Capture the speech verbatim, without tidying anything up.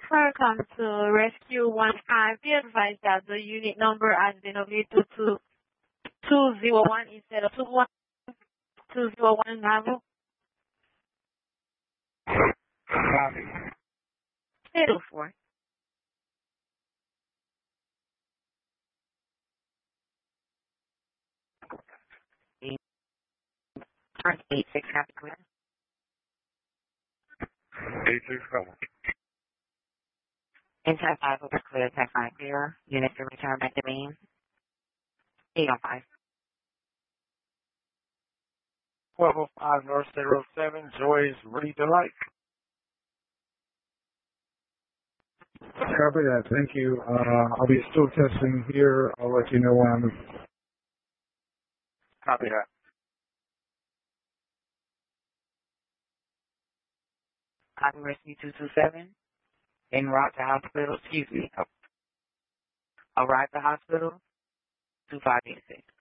Welcome to Rescue One five. Be advised that the unit number has been updated to two zero one instead of two one two zero one level. Copy. eight oh four. eight six, copy, clear. eight six, copy. Inside five over clear, tech five clear. Unit to return back to main. eight oh five. twelve oh five North State Road seven, Joy's Ready Delight. Copy that. Thank you. Uh, I'll be still testing here. I'll let you know when I'm. Copy that. Copy Rescue two two seven. En route to hospital, excuse me. Arrive to hospital, two five eight six.